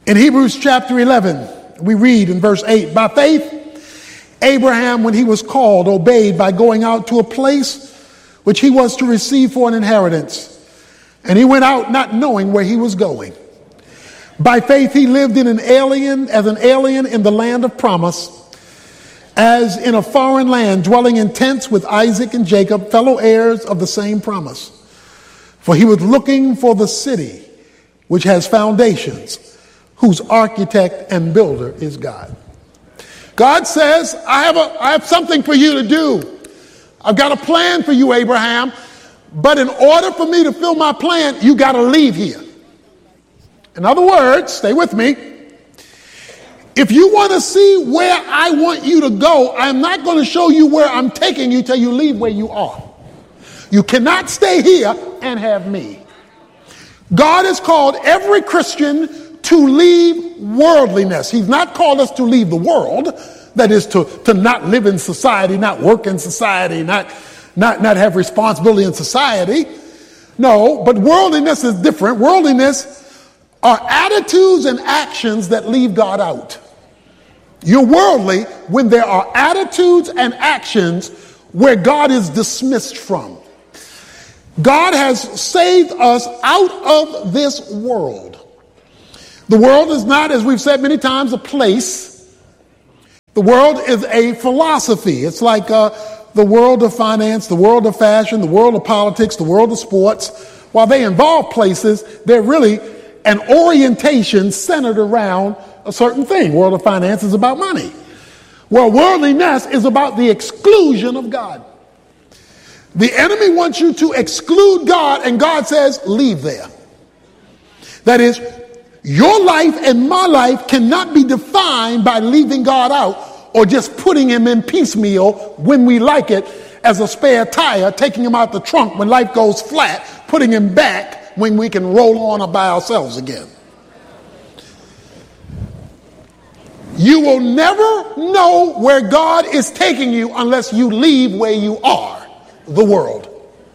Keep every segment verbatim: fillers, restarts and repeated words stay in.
In Hebrews chapter eleven, we read in verse eight, by faith, Abraham, when he was called, obeyed by going out to a place which he was to receive for an inheritance. And he went out not knowing where he was going. By faith, he lived in an alien, as an alien in the land of promise, as in a foreign land, dwelling in tents with Isaac and Jacob, fellow heirs of the same promise. For he was looking for the city which has foundations, whose architect and builder is God. God says, I have a, I have something for you to do. I've got a plan for you, Abraham, but in order for me to fill my plan, you got to leave here. In other words, stay with me. If you want to see where I want you to go, I'm not going to show you where I'm taking you till you leave where you are. You cannot stay here and have me. God has called every Christian to leave worldliness. He's not called us to leave the world. That is to, to not live in society, not work in society, not, not, not have responsibility in society. No, but worldliness is different. Worldliness are attitudes and actions that leave God out. You're worldly when there are attitudes and actions where God is dismissed from. God has saved us out of this world. The world is not, as we've said many times, a place. The world is a philosophy. It's like uh, the world of finance, the world of fashion, the world of politics, the world of sports. While they involve places, they're really an orientation centered around a certain thing. World of finance is about money. Well, worldliness is about the exclusion of God. The enemy wants you to exclude God, and God says, leave there. That is, your life and my life cannot be defined by leaving God out or just putting him in piecemeal when we like it as a spare tire, taking him out the trunk when life goes flat, putting him back when we can roll on by ourselves again. You will never know where God is taking you unless you leave where you are, the world.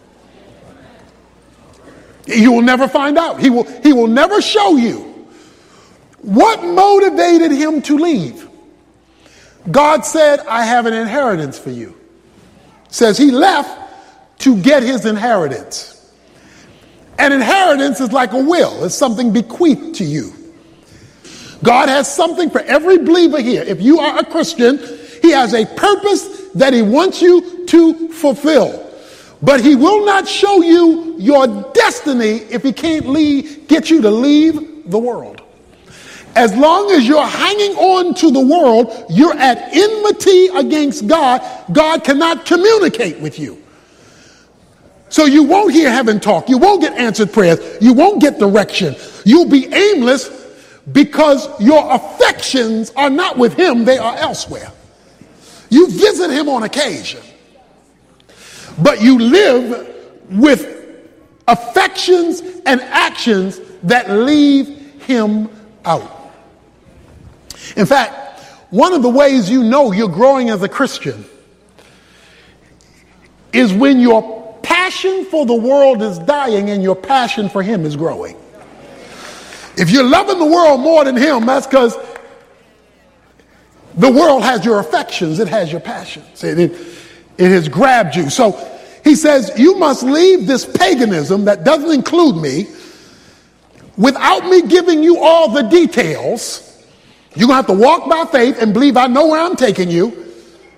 You will never find out. He will, he will never show you. What motivated him to leave? God said, I have an inheritance for you. Says he left to get his inheritance. An inheritance is like a will. It's something bequeathed to you. God has something for every believer here. If you are a Christian, he has a purpose that he wants you to fulfill. But he will not show you your destiny if he can't leave, get you to leave the world. As long as you're hanging on to the world, you're at enmity against God. God cannot communicate with you. So you won't hear heaven talk. You won't get answered prayers. You won't get direction. You'll be aimless because your affections are not with him. They are elsewhere. You visit him on occasion, but you live with affections and actions that leave him out. In fact, one of the ways you know you're growing as a Christian is when your passion for the world is dying and your passion for him is growing. If you're loving the world more than him, that's because the world has your affections. It has your passions. It, it, it has grabbed you. So he says, you must leave this paganism that doesn't include me without me giving you all the details. You're going to have to walk by faith and believe I know where I'm taking you.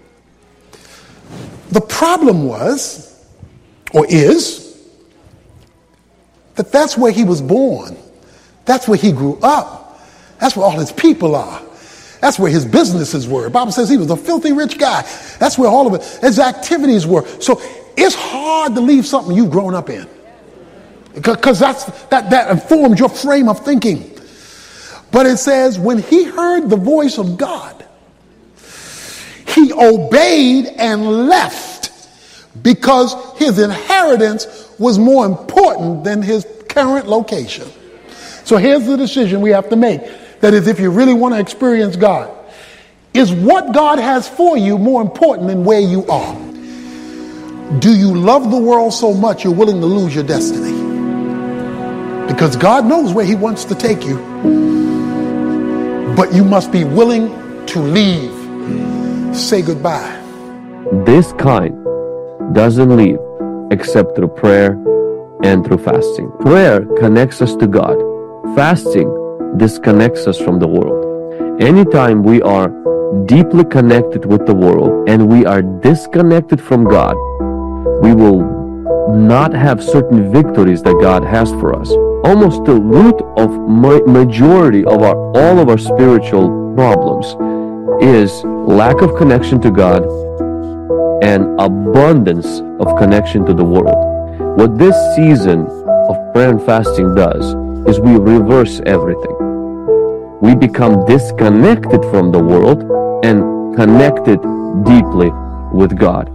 The problem was, or is, that that's where he was born. That's where he grew up. That's where all his people are. That's where his businesses were. The Bible says he was a filthy rich guy. That's where all of it, his activities were. So it's hard to leave something you've grown up in. Because that's that, that informs your frame of thinking. But it says when he heard the voice of God, he obeyed and left because his inheritance was more important than his current location. So here's the decision we have to make. That is, if you really want to experience God, is what God has for you more important than where you are? Do you love the world so much you're willing to lose your destiny? Because God knows where he wants to take you. but you must be willing to leave. Say goodbye. This kind doesn't leave except through prayer and through fasting. Prayer connects us to God. Fasting disconnects us from the world. Anytime we are deeply connected with the world and we are disconnected from God, we will not have certain victories that God has for us. Almost the root of ma- majority of our all of our spiritual problems is lack of connection to God and abundance of connection to the world. What this season of prayer and fasting does is we reverse everything. We become disconnected from the world and connected deeply with God.